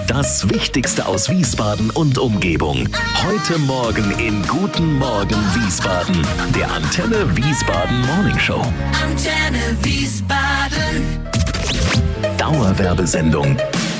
Das Wichtigste aus Wiesbaden und Umgebung. Heute Morgen in Guten Morgen Wiesbaden. Der Antenne Wiesbaden Morning Show. Antenne Wiesbaden. Dauerwerbesendung.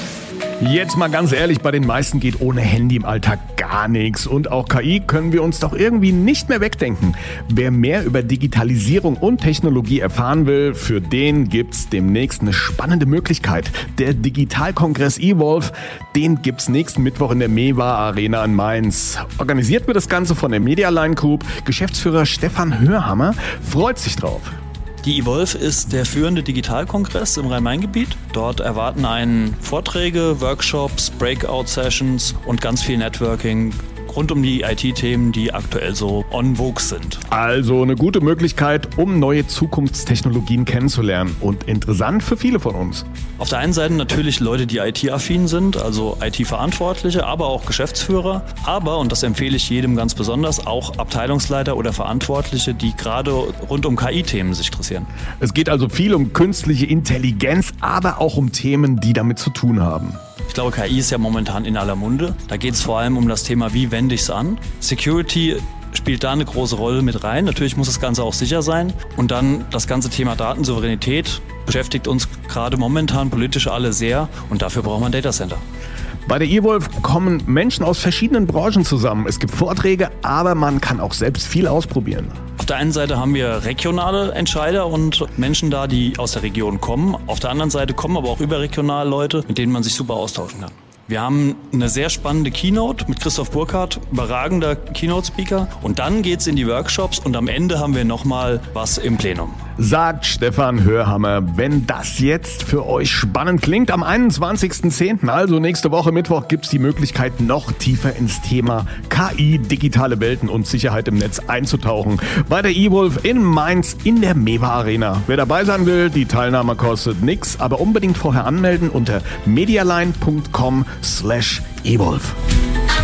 Jetzt mal ganz ehrlich, bei den meisten geht ohne Handy im Alltag gar nichts. Und auch KI können wir uns doch irgendwie nicht mehr wegdenken. Wer mehr über Digitalisierung und Technologie erfahren will, für den gibt's demnächst eine spannende Möglichkeit. Der Digitalkongress evolve, den gibt's nächsten Mittwoch in der MEWA Arena in Mainz. Organisiert wird das Ganze von der Medialine Group. Geschäftsführer Stefan Hörhammer freut sich drauf. Die evolve ist der führende Digitalkongress im Rhein-Main-Gebiet. Dort erwarten einen Vorträge, Workshops, Breakout-Sessions und ganz viel Networking rund um die IT-Themen, die aktuell so en vogue sind. Also eine gute Möglichkeit, um neue Zukunftstechnologien kennenzulernen und interessant für viele von uns. Auf der einen Seite natürlich Leute, die IT-affin sind, also IT-Verantwortliche, aber auch Geschäftsführer. Aber, und das empfehle ich jedem ganz besonders, auch Abteilungsleiter oder Verantwortliche, die gerade rund um KI-Themen sich interessieren. Es geht also viel um künstliche Intelligenz, aber auch um Themen, die damit zu tun haben. Ich glaube, KI ist ja momentan in aller Munde. Da geht es vor allem um das Thema, wie wende ich es an. Security spielt da eine große Rolle mit rein. Natürlich muss das Ganze auch sicher sein. Und dann das ganze Thema Datensouveränität beschäftigt uns gerade momentan politisch alle sehr. Und dafür braucht man Datacenter. Bei der evolve kommen Menschen aus verschiedenen Branchen zusammen. Es gibt Vorträge, aber man kann auch selbst viel ausprobieren. Auf der einen Seite haben wir regionale Entscheider und Menschen da, die aus der Region kommen. Auf der anderen Seite kommen aber auch überregional Leute, mit denen man sich super austauschen kann. Wir haben eine sehr spannende Keynote mit Christoph Burkhardt, überragender Keynote-Speaker. Und dann geht's in die Workshops und am Ende haben wir nochmal was im Plenum. Sagt Stefan Hörhammer. Wenn das jetzt für euch spannend klingt, am 21.10., also nächste Woche Mittwoch, gibt's die Möglichkeit, noch tiefer ins Thema KI, digitale Welten und Sicherheit im Netz einzutauchen. Bei der evolve in Mainz in der MEWA Arena. Wer dabei sein will, die Teilnahme kostet nichts, aber unbedingt vorher anmelden unter medialine.com/evolve.